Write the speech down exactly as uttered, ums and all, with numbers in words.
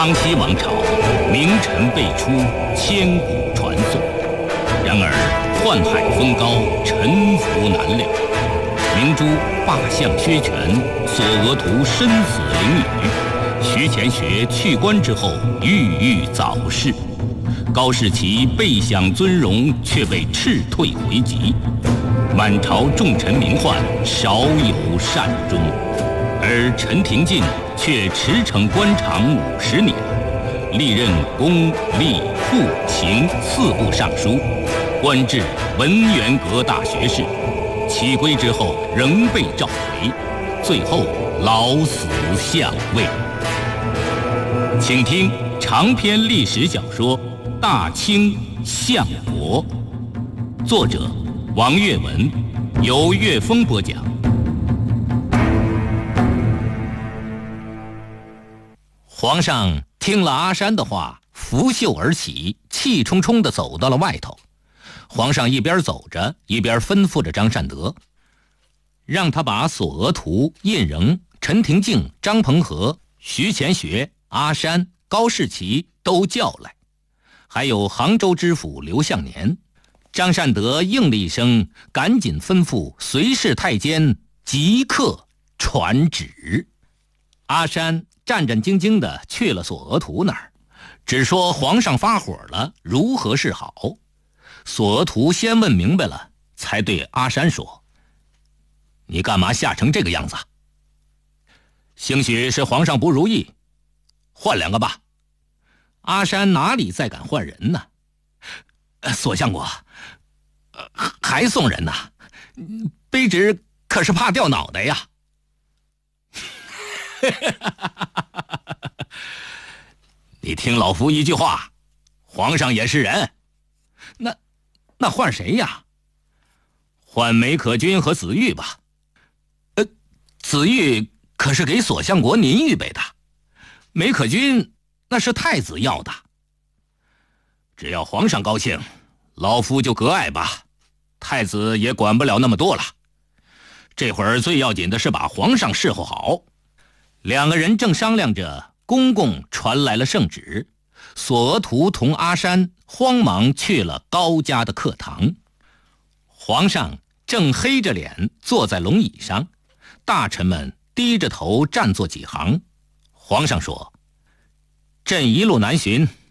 康熙王朝名臣辈出，千古传颂。然而宦海风高，沉浮难料。明珠罢相削权，索额图身死囹圄。徐乾学去官之后，郁郁早逝。高士奇备享尊荣，却被斥退回籍。满朝重臣名宦，少有善终。而陈廷敬却驰骋官场五十年，历任工、吏、户、刑四部尚书，官至文渊阁大学士。起归之后仍被召回，最后老死相位。请听长篇历史小说《大清相国》，作者王岳文，由岳峰播讲。皇上听了阿山的话，拂袖而起，气冲冲地走到了外头。皇上一边走着，一边吩咐着张善德，让他把索额图、胤禛、陈廷敬、张鹏和、徐乾学、阿山、高士奇都叫来，还有杭州知府刘向年。张善德应了一声，赶紧吩咐随侍太监即刻传旨。阿山战战兢兢地去了索额图那儿，只说皇上发火了，如何是好？索额图先问明白了，才对阿山说：“你干嘛吓成这个样子？兴许是皇上不如意，换两个吧。”阿山哪里再敢换人呢？索相国，还送人呢？卑职可是怕掉脑袋呀。你听老夫一句话，皇上也是人。那那换谁呀？换梅可君和子玉吧。呃，子玉可是给索相国您预备的，梅可君那是太子要的。只要皇上高兴，老夫就割爱吧，太子也管不了那么多了。这会儿最要紧的是把皇上侍候好。两个人正商量着，公公传来了圣旨，索额图同阿山慌忙去了高家的课堂。皇上正黑着脸坐在龙椅上，大臣们低着头站作几行。皇上说：“朕一路南巡，